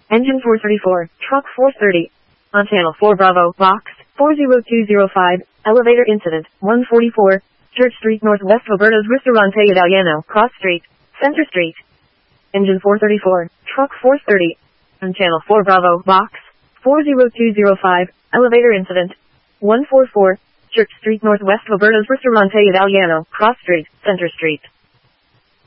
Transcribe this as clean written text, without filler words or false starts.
Engine 434, truck 430. On channel 4 Bravo, box 40205, elevator incident, 144, Church Street Northwest Roberto's Ristorante Italiano, Cross Street, Center Street. Engine 434, truck 430. On channel 4 Bravo, box 40205, elevator incident, 144, Church Street Northwest Roberto's Ristorante Italiano, Cross Street, Center Street.